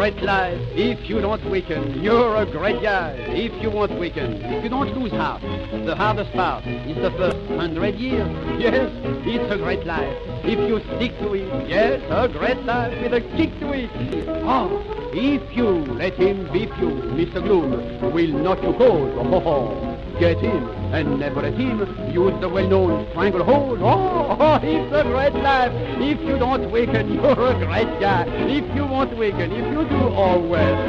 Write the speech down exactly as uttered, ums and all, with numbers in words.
great life. If you don't weaken, you're a great guy. If you won't weaken, if you don't lose heart, the hardest part is the first hundred years. Yes, it's a great life. If you stick to it, yes, a great life with a kick to it. Oh, if you let him beat you, Mister Gloom will knock you cold. Oh, oh, oh. Get him, and never let him use the well-known stranglehold. Oh, oh, it's a great life. If you don't weaken, you're a great guy. If you won't weaken, if you do all well,